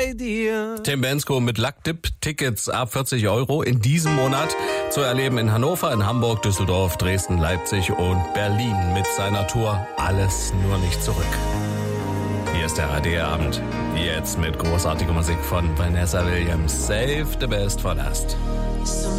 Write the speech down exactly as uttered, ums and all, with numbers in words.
bei dir. Tim Bendzko mit Lackdip, Tickets ab vierzig Euro in diesem Monat zu erleben in Hannover, in Hamburg, Düsseldorf, Dresden, Leipzig und Berlin mit seiner Tour Alles nur nicht zurück. Hier ist der A R D-Abend, jetzt mit großartiger Musik von Vanessa Williams. Save the best for last.